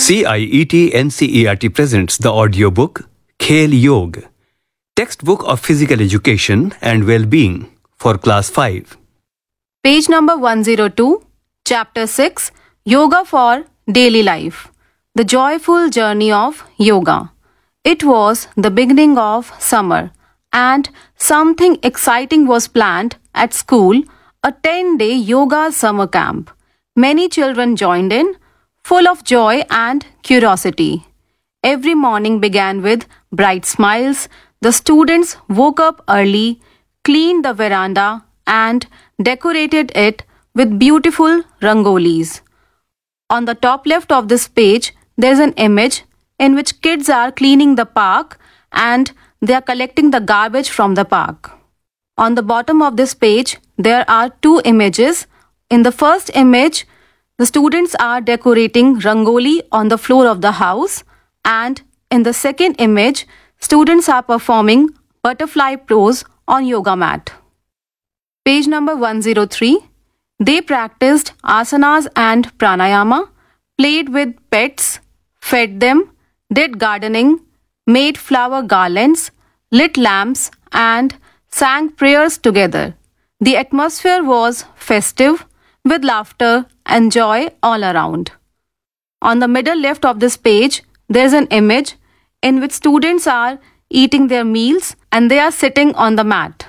CIET NCERT presents the audiobook Khel Yog, textbook of physical education and well-being for class 5. Page number 102, Chapter 6, Yoga for Daily Life. The joyful journey of yoga. It was the beginning of summer and something exciting was planned at school, a 10-day yoga summer camp. Many children joined in, full of joy and curiosity. Every morning began with bright smiles. The students woke up early, cleaned the veranda, and decorated it with beautiful rangolis. On the top left of this page, there is an image in which kids are cleaning the park and they are collecting the garbage from the park. On the bottom of this page, there are two images. In the first image, the students are decorating rangoli on the floor of the house, and in the second image, students are performing butterfly pose on yoga mat. Page number 103. They practiced asanas and pranayama, played with pets, fed them, did gardening, made flower garlands, lit lamps, and sang prayers together. The atmosphere was festive, with laughter and joy all around. On the middle left of this page, there is an image in which students are eating their meals and they are sitting on the mat.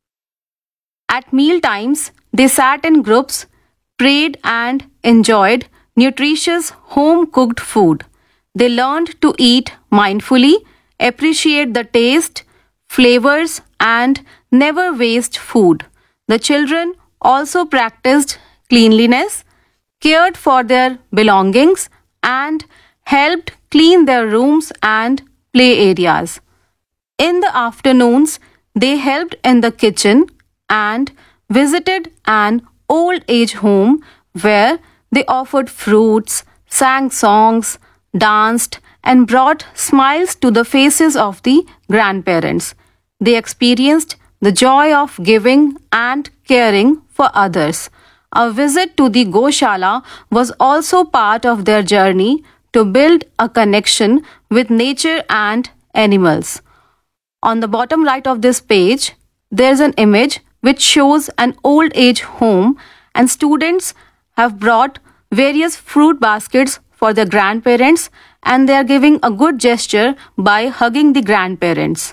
At meal times, they sat in groups, prayed and enjoyed nutritious home-cooked food. They learned to eat mindfully, appreciate the taste, flavors, and never waste food. The children also practiced cleanliness, cared for their belongings, and helped clean their rooms and play areas. In the afternoons, they helped in the kitchen and visited an old age home where they offered fruits, sang songs, danced, and brought smiles to the faces of the grandparents. They experienced the joy of giving and caring for others. A visit to the Goshala was also part of their journey to build a connection with nature and animals. On the bottom right of this page, there is an image which shows an old age home, and students have brought various fruit baskets for their grandparents, and they are giving a good gesture by hugging the grandparents.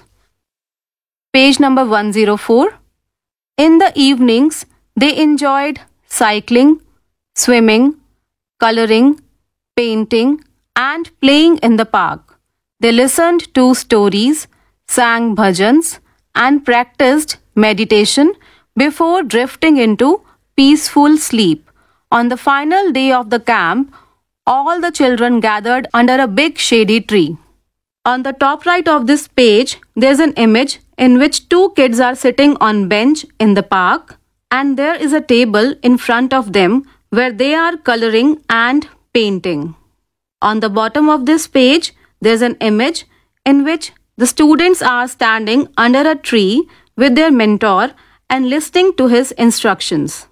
Page number 104. In the evenings, they enjoyed cycling, swimming, coloring, painting, and playing in the park. They listened to stories, sang bhajans, and practiced meditation before drifting into peaceful sleep. On the final day of the camp, all the children gathered under a big shady tree. On the top right of this page, there is an image in which two kids are sitting on bench in the park, and there is a table in front of them where they are coloring and painting. On the bottom of this page, there is an image in which the students are standing under a tree with their mentor and listening to his instructions.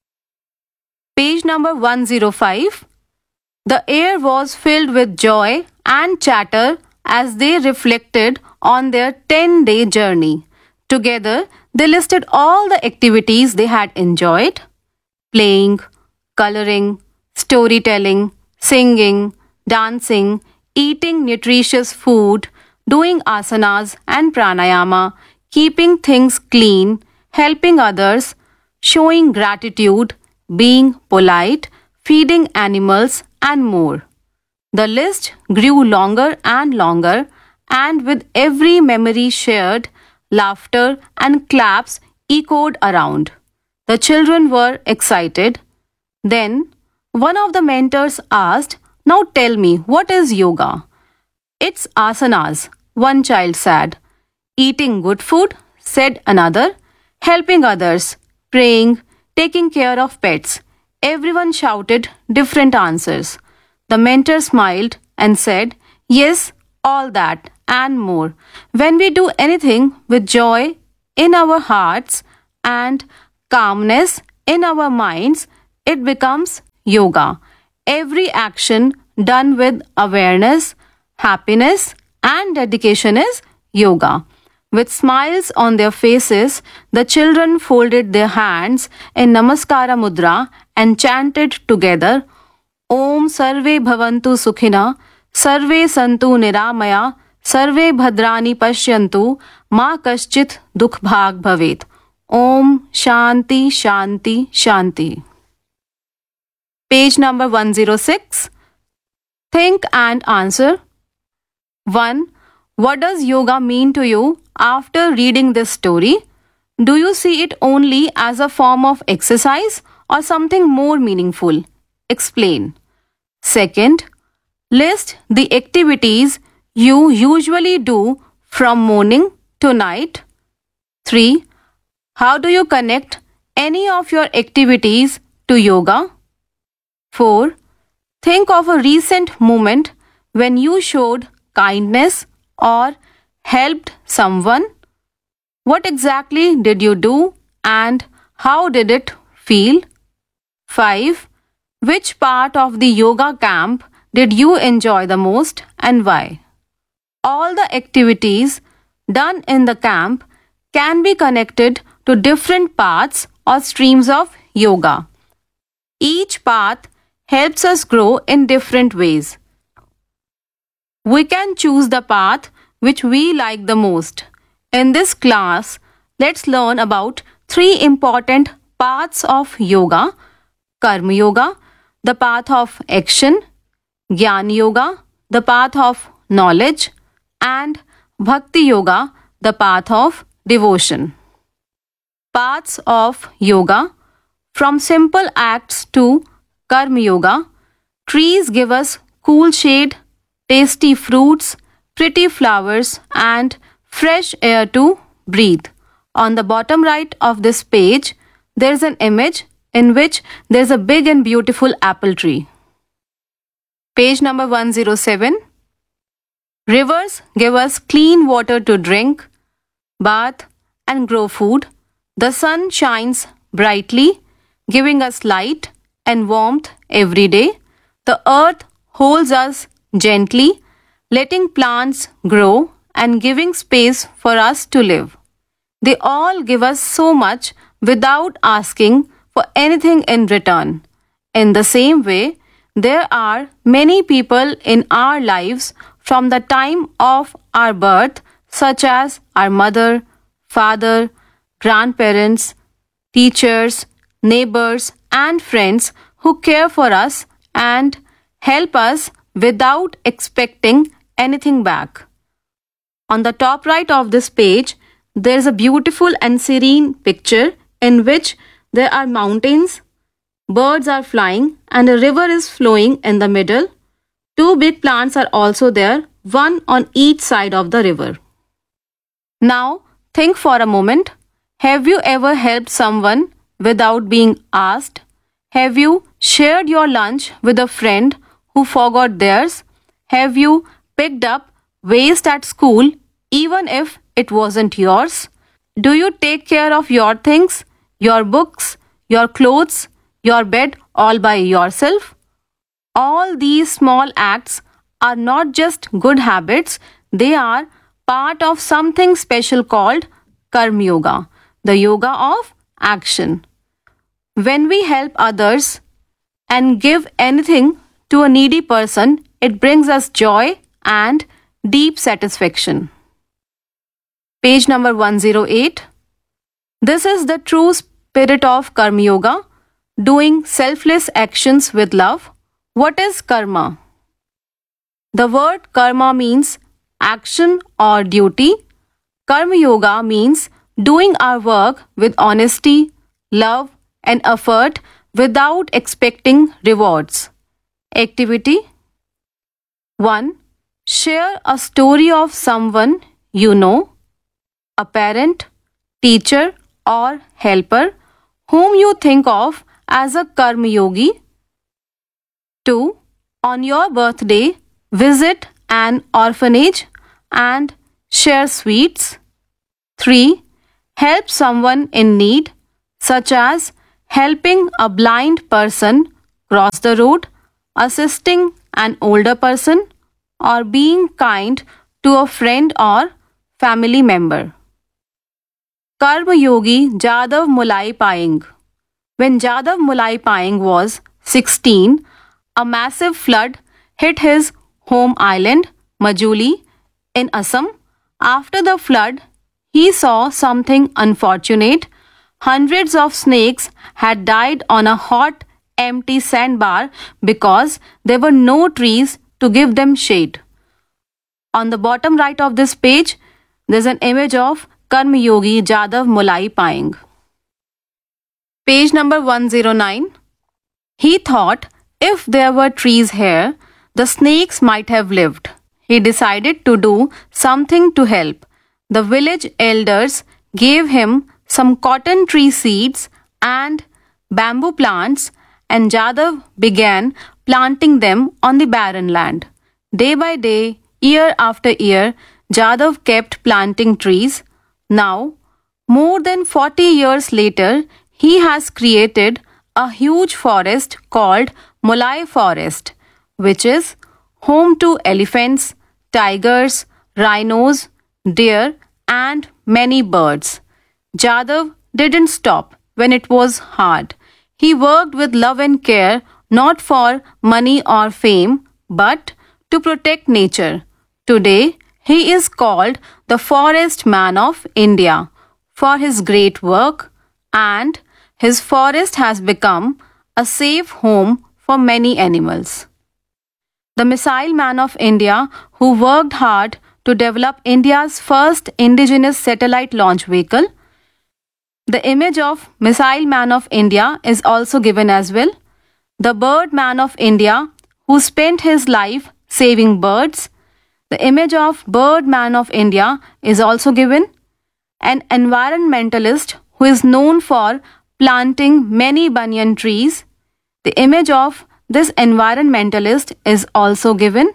Page number 105. The air was filled with joy and chatter as they reflected on their 10-day journey. Together, they listed all the activities they had enjoyed: playing, coloring, storytelling, singing, dancing, eating nutritious food, doing asanas and pranayama, keeping things clean, helping others, showing gratitude, being polite, feeding animals, and more. The list grew longer and longer, and with every memory shared, laughter and claps echoed around. The children were excited. Then one of the mentors asked, "Now tell me, what is yoga?" "It's asanas," one child said. "Eating good food," said another. "Helping others, praying, taking care of pets." Everyone shouted different answers. The mentor smiled and said, "Yes, all that and more. When we do anything with joy in our hearts and calmness in our minds, it becomes yoga. Every action done with awareness, happiness, and dedication is yoga. With smiles on their faces, the children folded their hands in Namaskara Mudra and chanted together, Om Sarve Bhavantu Sukhina, Sarve Santu Niramaya, Sarve Bhadrani Pashyantu, Ma Kaschit Dukh Bhag Bhavet. Om Shanti Shanti Shanti. Page number 106. Think and answer. 1. What does yoga mean to you after reading this story? Do you see it only as a form of exercise or something more meaningful? Explain. 2nd, list the activities you usually do from morning to night. 3. How do you connect any of your activities to yoga? 4. Think of a recent moment when you showed kindness or helped someone. What exactly did you do and how did it feel? 5. Which part of the yoga camp did you enjoy the most and why? All the activities done in the camp can be connected to different paths or streams of yoga. Each path helps us grow in different ways. We can choose the path which we like the most. In this class, let's learn about 3 important paths of yoga: Karma Yoga, the path of action; Jnana Yoga, the path of knowledge; and Bhakti Yoga, the path of devotion. Paths of yoga. From simple acts to Karma Yoga, trees give us cool shade, tasty fruits, pretty flowers, and fresh air to breathe. On the bottom right of this page, there is an image in which there is a big and beautiful apple tree. Page number 107. Rivers give us clean water to drink, bath, and grow food. The sun shines brightly, giving us light and warmth every day. The earth holds us gently, letting plants grow and giving space for us to live. They all give us so much without asking for anything in return. In the same way, there are many people in our lives from the time of our birth, such as our mother, father, grandparents, teachers, neighbors, and friends who care for us and help us without expecting anything back. On the top right of this page, there is a beautiful and serene picture in which there are mountains, birds are flying, and a river is flowing in the middle. 2 big plants are also there, one on each side of the river. Now, think for a moment. Have you ever helped someone without being asked? Have you shared your lunch with a friend who forgot theirs? Have you picked up waste at school even if it wasn't yours? Do you take care of your things, your books, your clothes, your bed all by yourself? All these small acts are not just good habits, they are part of something special called Karma Yoga, the yoga of action. When we help others and give anything to a needy person, it brings us joy and deep satisfaction. Page number 108. This is the true spirit of Karma Yoga, doing selfless actions with love. What is karma? The word karma means action or duty. Karma Yoga means doing our work with honesty, love, and effort without expecting rewards. Activity 1. Share a story of someone you know, a parent, teacher, or helper whom you think of as a Karma Yogi. 2. On your birthday, visit an orphanage and share sweets. 3. Help someone in need, such as helping a blind person cross the road, assisting an older person, or being kind to a friend or family member. Karma Yogi Jadav Mulai Payeng. When Jadav Mulai Payeng was 16, a massive flood hit his home island, Majuli, in Assam. After the flood, he saw something unfortunate. Hundreds of snakes had died on a hot, empty sandbar because there were no trees to give them shade. On the bottom right of this page, there's an image of Karma Yogi Jadav Mulai Payeng. Page number 109. He thought if there were trees here, the snakes might have lived. He decided to do something to help. The village elders gave him some cotton tree seeds and bamboo plants, and Jadav began planting them on the barren land. Day by day, year after year, Jadav kept planting trees. Now, more than 40 years later, he has created a huge forest called Mulai Forest, which is home to elephants, tigers, rhinos, deer, and many birds. Jadav didn't stop when it was hard. He worked with love and care, not for money or fame, but to protect nature. Today, he is called the Forest Man of India for his great work, and his forest has become a safe home for many animals. The Missile Man of India, who worked hard to develop India's first indigenous satellite launch vehicle. The image of Missile Man of India is also given as well. The Bird Man of India, who spent his life saving birds. The image of Bird Man of India is also given. An environmentalist who is known for planting many banyan trees. The image of this environmentalist is also given.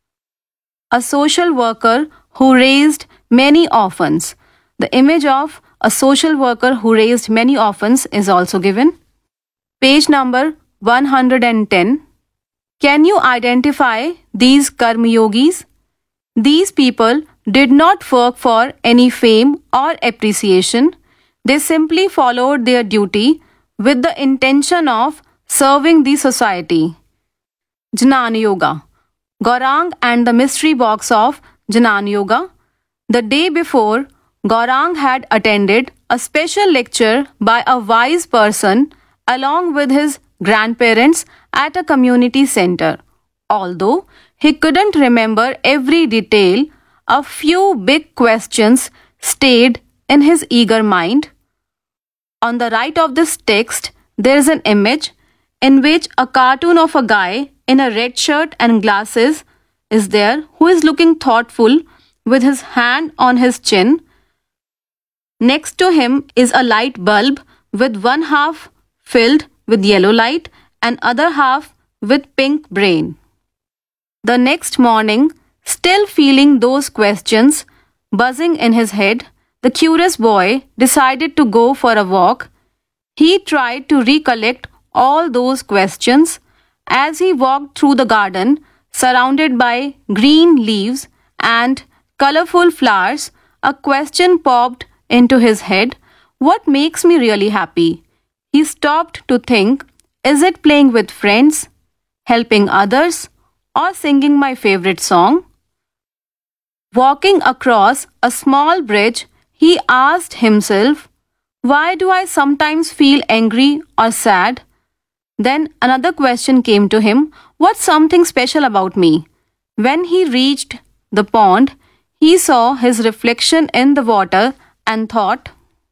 A social worker who raised many orphans. The image of a social worker who raised many orphans is also given. Page number 110. Can you identify these Karma Yogis? These people did not work for any fame or appreciation. They simply followed their duty with the intention of serving the society. Jnana Yoga. Gaurang and the mystery box of Jnana Yoga. The day before, Gaurang had attended a special lecture by a wise person along with his grandparents at a community center. Although he couldn't remember every detail, a few big questions stayed in his eager mind. On the right of this text, there is an image in which a cartoon of a guy in a red shirt and glasses is there who is looking thoughtful with his hand on his chin. Next to him is a light bulb with one half filled with yellow light and other half with pink brain. The next morning, still feeling those questions buzzing in his head, the curious boy decided to go for a walk. He tried to recollect all those questions. As he walked through the garden, surrounded by green leaves and colorful flowers, a question popped into his head. What makes me really happy? He stopped to think, is it playing with friends, helping others, or singing my favorite song? Walking across a small bridge, he asked himself, why do I sometimes feel angry or sad? Then another question came to him, what's something special about me? When he reached the pond, he saw his reflection in the water and thought.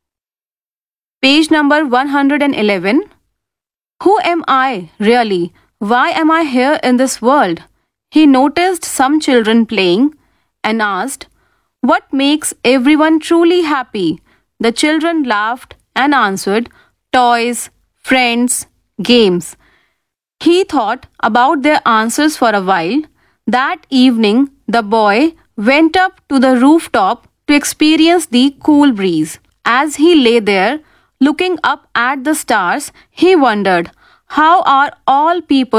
Page number 111. Who am I really? Why am I here in this world? He noticed some children playing and asked, what makes everyone truly happy? The children laughed and answered, toys, friends, games. He thought about their answers for a while. That evening, the boy went up to the rooftop to experience the cool breeze. As he lay there, looking up at the stars, he wondered, how are all people